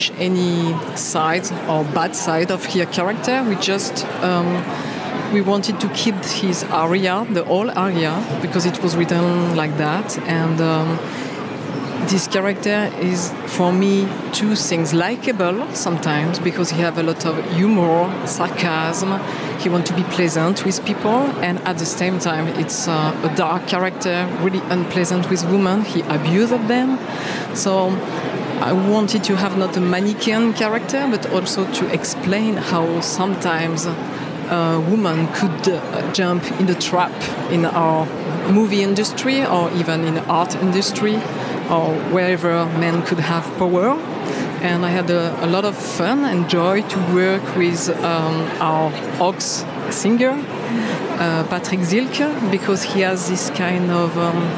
any side or bad side of her character. We wanted to keep his aria, the whole aria, because it was written like that. And this character is, for me, two things: likable sometimes because he have a lot of humor, sarcasm. He wants to be pleasant with people, and at the same time, it's a dark character, really unpleasant with women. He abuses them, so I wanted to have not a mannequin character, but also to explain how sometimes a woman could jump in the trap in our movie industry or even in the art industry or wherever men could have power. And I had a lot of fun and joy to work with our Ox singer, Patrick Zielke, because he has this kind of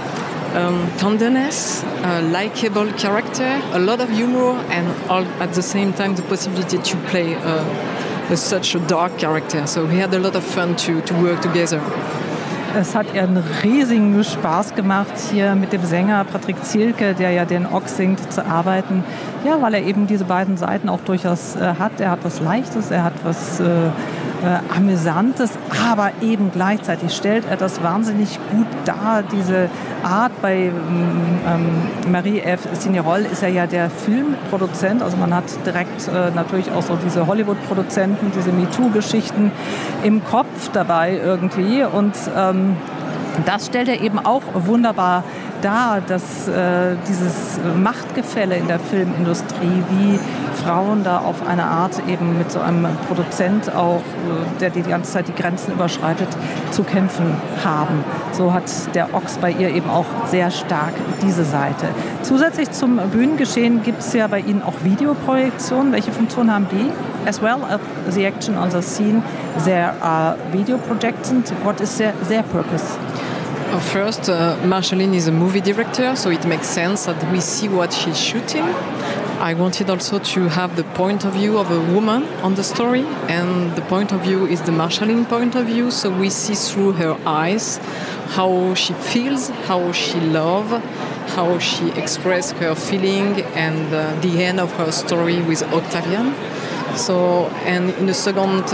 tenderness, a likable character, a lot of humor, and all, at the same time the possibility to play such a dark character. So we had a lot of fun to work together. Es hat ihr einen riesigen Spaß gemacht, hier mit dem Sänger Patrick Zielke, der ja den Ox singt, zu arbeiten. Ja, weil er eben diese beiden Seiten auch durchaus hat. Er hat was Leichtes, er hat was Amüsantes, aber eben gleichzeitig stellt er das wahnsinnig gut dar. Diese Art bei Marie-Ève Signerol ist er ja der Filmproduzent. Also man hat direkt natürlich auch so diese Hollywood-Produzenten, diese MeToo-Geschichten im Kopf dabei irgendwie. Und das stellt er eben auch wunderbar dar, dass dieses Machtgefälle in der Filmindustrie, wie Frauen da auf eine Art eben mit so einem Produzent auch, der die ganze Zeit die Grenzen überschreitet, zu kämpfen haben. So hat der Ox bei ihr eben auch sehr stark diese Seite. Zusätzlich zum Bühnengeschehen gibt es ja bei Ihnen auch Videoprojektionen. Welche Funktion haben die? As well as the action on the scene, there are video projections. What is their purpose? First, Marjolaine is a movie director, so it makes sense that we see what she's shooting. I wanted also to have the point of view of a woman on the story, and the point of view is the Marjolaine point of view, so we see through her eyes how she feels, how she loves, how she expresses her feeling, and the end of her story with Octavian. So, and in the second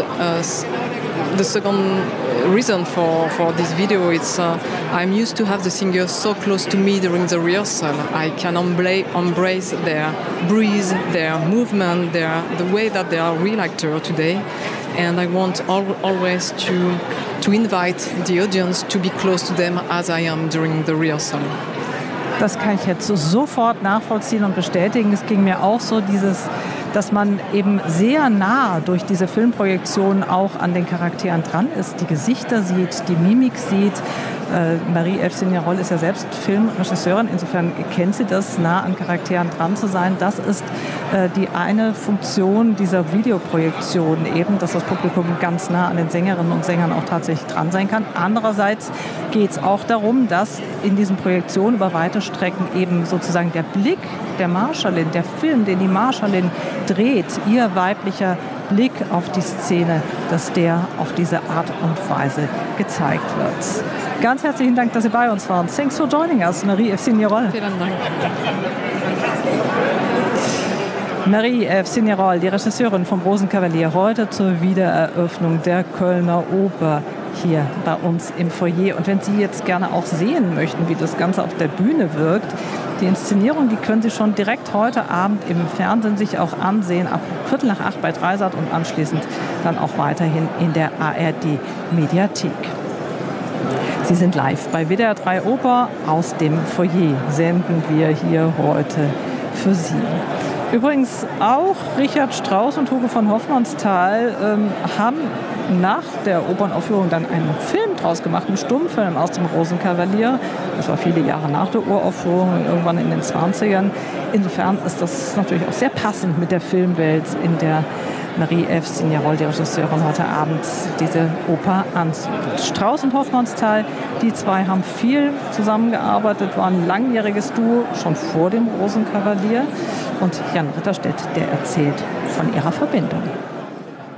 reason for this video is I'm used to have the singers so close to me during the rehearsal. I can embrace their breathe, their movement, the way that they are real actors today. And I want always to invite the audience to be close to them as I am during the rehearsal. Das kann ich jetzt sofort nachvollziehen und bestätigen. Es ging mir auch so, dass man eben sehr nah durch diese Filmprojektion auch an den Charakteren dran ist, die Gesichter sieht, die Mimik sieht. Marie-Ève Signerol ist ja selbst Filmregisseurin, insofern kennt sie das, nah an Charakteren dran zu sein. Das ist die eine Funktion dieser Videoprojektion eben, dass das Publikum ganz nah an den Sängerinnen und Sängern auch tatsächlich dran sein kann. Andererseits geht es auch darum, dass in diesen Projektionen über weite Strecken eben sozusagen der Blick der Marjolaine, der Film, den die Marjolaine dreht, ihr weiblicher Blick auf die Szene, dass der auf diese Art und Weise gezeigt wird. Ganz herzlichen Dank, dass Sie bei uns waren. Thanks for joining us, Marie-Ève Signerol. Vielen Dank. Marie-Ève Signerol, die Regisseurin vom Rosenkavalier, heute zur Wiedereröffnung der Kölner Oper hier bei uns im Foyer. Und wenn Sie jetzt gerne auch sehen möchten, wie das Ganze auf der Bühne wirkt, die Inszenierung, die können Sie schon direkt heute Abend im Fernsehen sich auch ansehen, ab 7:45 bei Dreisat und anschließend dann auch weiterhin in der ARD-Mediathek. Sie sind live bei WDR 3 Oper. Aus dem Foyer senden wir hier heute für Sie. Übrigens auch Richard Strauss und Hugo von Hofmannsthal haben nach der Opernaufführung dann einen Film draus gemacht, einen Stummfilm aus dem Rosenkavalier. Das war viele Jahre nach der Uraufführung, irgendwann in den 20ern. Insofern ist das natürlich auch sehr passend mit der Filmwelt, in der Marie-Ève Signerol, die Regisseurin, heute Abend diese Oper ansiedelt. Strauss und Hofmannsthal, die zwei haben viel zusammengearbeitet, waren ein langjähriges Duo, schon vor dem Rosenkavalier. Und Jan Ritterstedt, der erzählt von ihrer Verbindung.